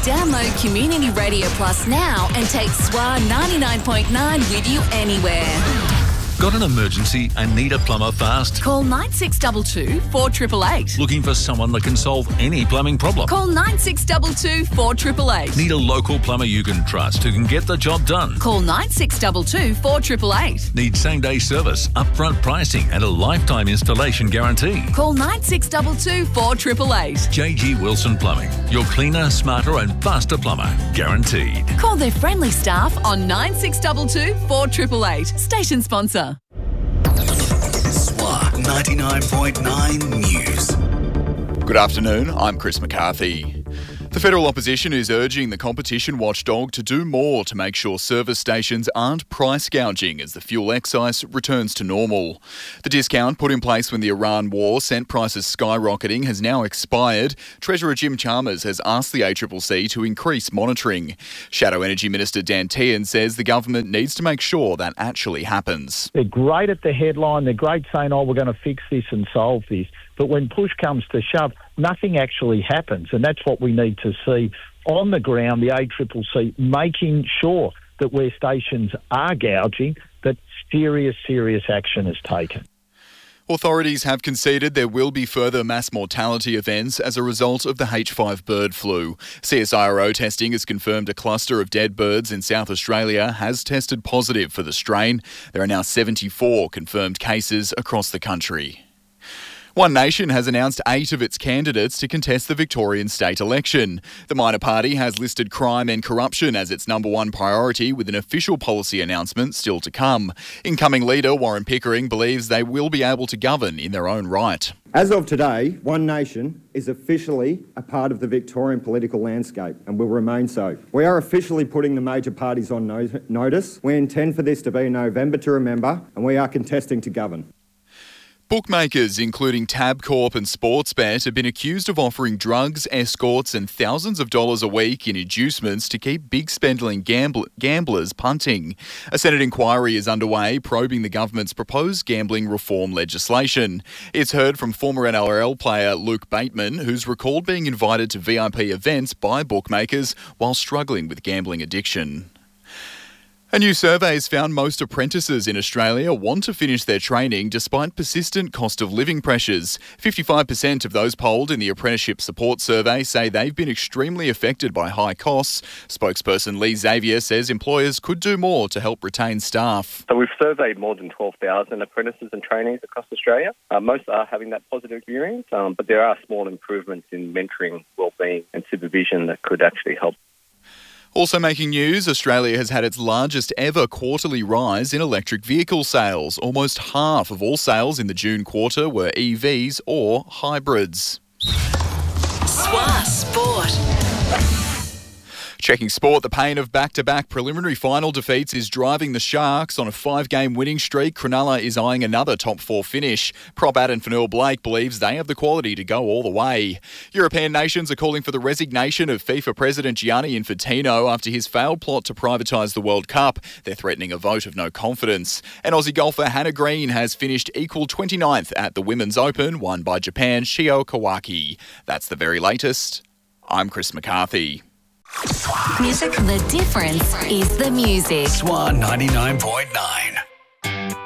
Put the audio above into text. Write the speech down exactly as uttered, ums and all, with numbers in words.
Download Community Radio Plus now and take S W A ninety-nine point nine with you anywhere. Got an emergency and need a plumber fast? Call nine six two two, four eight eight eight. Looking for someone that can solve any plumbing problem? Call nine six two two, four eight eight eight. Need a local plumber you can trust who can get the job done? Call nine six two two, four eight eight eight. Need same-day service, upfront pricing and a lifetime installation guarantee? Call nine six two two, four eight eight eight. J G Wilson Plumbing. Your cleaner, smarter and faster plumber. Guaranteed. Call their friendly staff on nine six two two, four eight eight eight. Station sponsor. S W A ninety-nine point nine News. Good afternoon, I'm Chris McCarthy. The federal opposition is urging the competition watchdog to do more to make sure service stations aren't price gouging as the fuel excise returns to normal. The discount put in place when the Iran war sent prices skyrocketing has now expired. Treasurer Jim Chalmers has asked the A C C C to increase monitoring. Shadow Energy Minister Dan Tehan says the government needs to make sure that actually happens. They're great at the headline, they're great saying, oh, we're going to fix this and solve this. But when push comes to shove, nothing actually happens. And that's what we need to see on the ground, the A C C C making sure that where stations are gouging, that serious, serious action is taken. Authorities have conceded there will be further mass mortality events as a result of the H five bird flu. C S I R O testing has confirmed a cluster of dead birds in South Australia has tested positive for the strain. There are now seventy-four confirmed cases across the country. One Nation has announced eight of its candidates to contest the Victorian state election. The minor party has listed crime and corruption as its number one priority, with an official policy announcement still to come. Incoming leader Warren Pickering believes they will be able to govern in their own right. As of today, One Nation is officially a part of the Victorian political landscape and will remain so. We are officially putting the major parties on no- notice. We intend for this to be a November to remember, and we are contesting to govern. Bookmakers, including Tabcorp and Sportsbet, have been accused of offering drugs, escorts and thousands of dollars a week in inducements to keep big-spending gambl- gamblers punting. A Senate inquiry is underway probing the government's proposed gambling reform legislation. It's heard from former N R L player Luke Bateman, who's recalled being invited to V I P events by bookmakers while struggling with gambling addiction. A new survey has found most apprentices in Australia want to finish their training despite persistent cost of living pressures. fifty-five percent of those polled in the Apprenticeship Support Survey say they've been extremely affected by high costs. Spokesperson Lee Xavier says employers could do more to help retain staff. So we've surveyed more than twelve thousand apprentices and trainees across Australia. Uh, most are having that positive experience, um, but there are small improvements in mentoring, wellbeing and supervision that could actually help. Also making news, Australia has had its largest ever quarterly rise in electric vehicle sales. Almost half of all sales in the June quarter were E Vs or hybrids. S W A Sport. Checking sport, the pain of back-to-back preliminary final defeats is driving the Sharks on a five-game winning streak. Cronulla is eyeing another top-four finish. Prop Adam Faneuil-Blake believes they have the quality to go all the way. European nations are calling for the resignation of FIFA President Gianni Infantino after his failed plot to privatise the World Cup. They're threatening a vote of no confidence. And Aussie golfer Hannah Green has finished equal twenty-ninth at the Women's Open, won by Japan's Shio Kawaki. That's the very latest. I'm Chris McCarthy. Music. The difference is the music. S W A ninety-nine point nine.